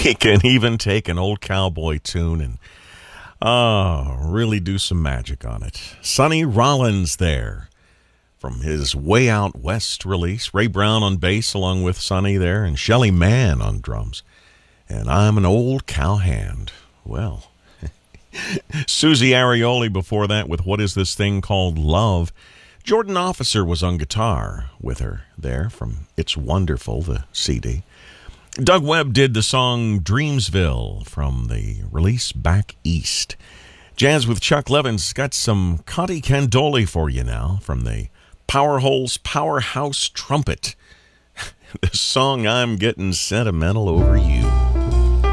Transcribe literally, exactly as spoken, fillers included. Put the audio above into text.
He can even take an old cowboy tune and oh, really do some magic on it. Sonny Rollins there from his Way Out West release. Ray Brown on bass along with Sonny there, and Shelly Manne on drums. And I'm an old cowhand. Well, Susie Arioli before that with What Is This Thing Called Love. Jordan Officer was on guitar with her there from It's Wonderful, the C D. Doug Webb did the song Dreamsville from the release Back East. Jazz with Chuck Levin's got some Conti Candoli for you now from the Powerholes Powerhouse Trumpet. The song I'm Getting Sentimental Over You.